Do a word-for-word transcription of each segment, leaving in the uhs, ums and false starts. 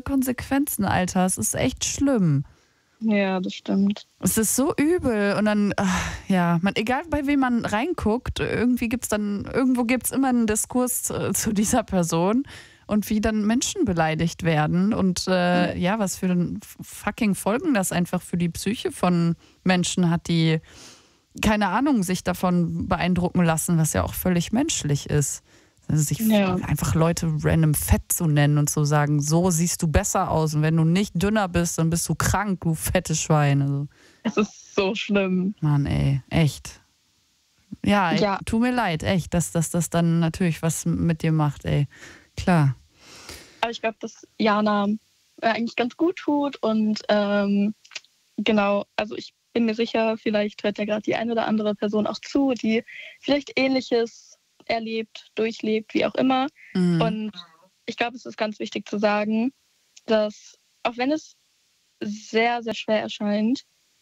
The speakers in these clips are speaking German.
Konsequenzen, Alter. Es ist echt schlimm. Ja, das stimmt. Es ist so übel. Und dann, ach, ja, man, egal bei wem man reinguckt, irgendwie gibt's dann, irgendwo gibt's immer einen Diskurs zu, zu dieser Person und wie dann Menschen beleidigt werden. Und äh, ja, was für ein fucking Folgen das einfach für die Psyche von Menschen hat, die, keine Ahnung, sich davon beeindrucken lassen, was ja auch völlig menschlich ist. Also sich Ja. einfach Leute random fett zu nennen und zu sagen, so siehst du besser aus. Und wenn du nicht dünner bist, dann bist du krank, du fette Schwein. Also, Es ist so schlimm. Mann, ey, echt. Ja, ey, Ja. tut mir leid, echt, dass, dass das dann natürlich was mit dir macht, ey. Klar. Aber ich glaube, dass Jana äh, eigentlich ganz gut tut. Und ähm, genau, also ich bin mir sicher, vielleicht hört ja gerade die eine oder andere Person auch zu, die vielleicht Ähnliches erlebt, durchlebt, wie auch immer. Mhm. Und ich glaube, es ist ganz wichtig zu sagen, dass auch wenn es sehr, sehr schwer erscheint,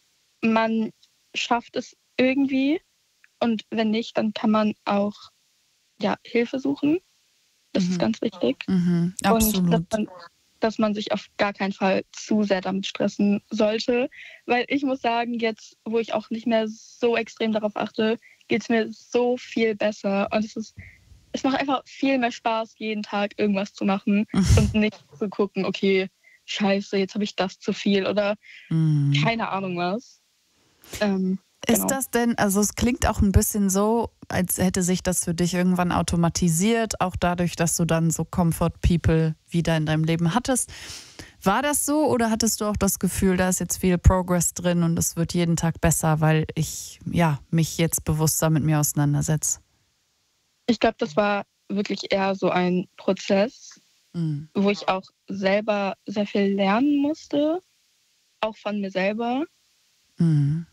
man schafft es irgendwie. Und wenn nicht, dann kann man auch ja, Hilfe suchen. Das Mhm. ist ganz wichtig. Mhm. Und dass Absolut. man, dass man sich auf gar keinen Fall zu sehr damit stressen sollte. Weil ich muss sagen, jetzt, wo ich auch nicht mehr so extrem darauf achte, geht es mir so viel besser. Und es ist, es macht einfach viel mehr Spaß, jeden Tag irgendwas zu machen und nicht zu gucken, okay, scheiße, jetzt habe ich das zu viel oder Mhm. keine Ahnung was. Ähm, Ist genau. das denn, also es klingt auch ein bisschen so, als hätte sich das für dich irgendwann automatisiert, auch dadurch, dass du dann so Comfort People wieder in deinem Leben hattest. War das so oder hattest du auch das Gefühl, da ist jetzt viel Progress drin und es wird jeden Tag besser, weil ich ja mich jetzt bewusster mit mir auseinandersetze? Ich glaube, das war wirklich eher so ein Prozess, Mhm. wo ich auch selber sehr viel lernen musste, auch von mir selber. Mhm.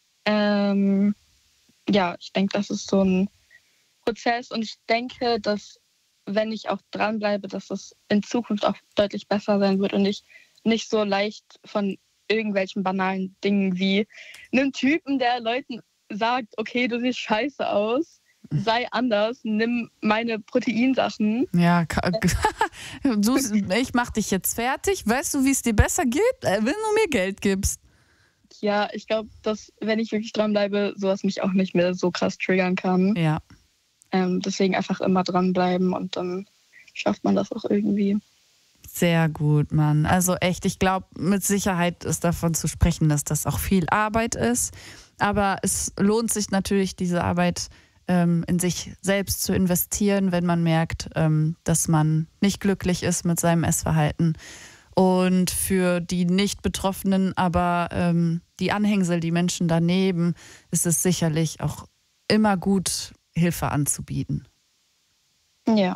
Ähm, ja, ich denke, das ist so ein Prozess und ich denke, dass wenn ich auch dranbleibe, dass es in Zukunft auch deutlich besser sein wird und ich nicht so leicht von irgendwelchen banalen Dingen wie einem Typen, der Leuten sagt, okay, du siehst scheiße aus, sei anders, nimm meine Proteinsachen. Ja, ka- du, ich mach dich jetzt fertig. Weißt du, wie es dir besser geht, äh, wenn du mir Geld gibst? Ja, ich glaube, dass, wenn ich wirklich dranbleibe, sowas mich auch nicht mehr so krass triggern kann. Ja. Ähm, deswegen einfach immer dranbleiben und dann schafft man das auch irgendwie. Sehr gut, Mann. Also echt, ich glaube, mit Sicherheit ist davon zu sprechen, dass das auch viel Arbeit ist. Aber es lohnt sich natürlich, diese Arbeit ähm, in sich selbst zu investieren, wenn man merkt, ähm, dass man nicht glücklich ist mit seinem Essverhalten. Und für die Nicht-Betroffenen, aber ähm, die Anhängsel, die Menschen daneben, ist es sicherlich auch immer gut, Hilfe anzubieten. Ja.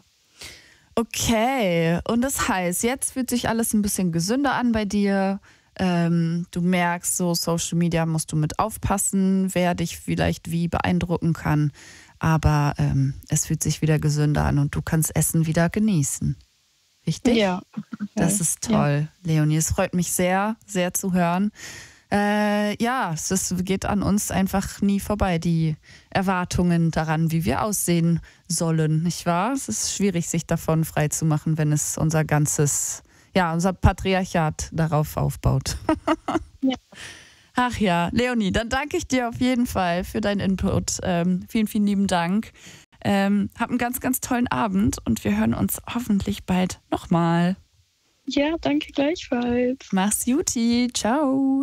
Okay, und das heißt, jetzt fühlt sich alles ein bisschen gesünder an bei dir. Ähm, du merkst, so Social Media musst du mit aufpassen, wer dich vielleicht wie beeindrucken kann. Aber ähm, es fühlt sich wieder gesünder an und du kannst Essen wieder genießen. Richtig? Ja. Das ist toll, Leonie. Es freut mich sehr, sehr zu hören. Äh, ja, es ist, geht an uns einfach nie vorbei, die Erwartungen daran, wie wir aussehen sollen, nicht wahr? Es ist schwierig, sich davon frei zu machen, wenn es unser ganzes, ja, unser Patriarchat darauf aufbaut. Ja. Ach ja, Leonie, dann danke ich dir auf jeden Fall für deinen Input. Ähm, vielen, vielen lieben Dank. Ähm, hab einen ganz, ganz tollen Abend und wir hören uns hoffentlich bald nochmal. Ja, danke gleichfalls. Mach's Juti. Ciao.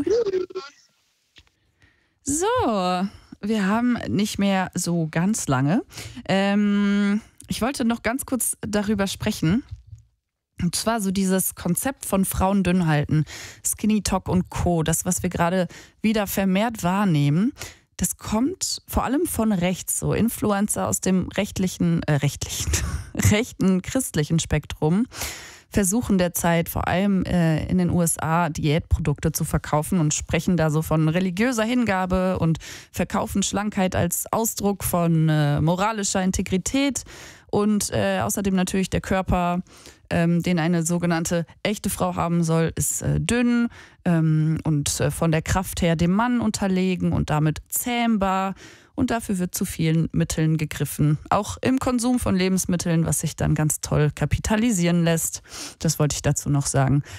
So, wir haben nicht mehr so ganz lange. Ähm, ich wollte noch ganz kurz darüber sprechen. Und zwar so dieses Konzept von Frauen dünn halten, Skinny Talk und Co., das, was wir gerade wieder vermehrt wahrnehmen, das kommt vor allem von rechts, so Influencer aus dem rechtlichen, äh, rechtlichen, rechten christlichen Spektrum versuchen derzeit vor allem äh, in den U S A Diätprodukte zu verkaufen und sprechen da so von religiöser Hingabe und verkaufen Schlankheit als Ausdruck von äh, moralischer Integrität und äh, außerdem natürlich der Körper, ähm, den eine sogenannte echte Frau haben soll, ist äh, dünn ähm, und äh, von der Kraft her dem Mann unterlegen und damit zähmbar. Und dafür wird zu vielen Mitteln gegriffen. Auch im Konsum von Lebensmitteln, was sich dann ganz toll kapitalisieren lässt. Das wollte ich dazu noch sagen.